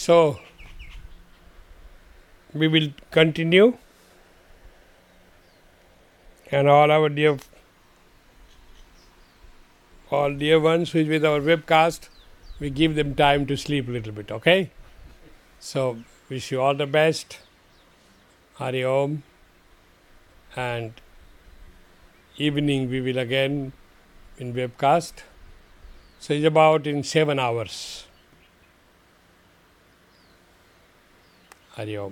So, we will continue, and all dear ones who is with our webcast, we give them time to sleep a little bit, okay? So, wish you all the best. Hari Om. And evening we will again in webcast. So, it's about in 7 hours. Hari Om.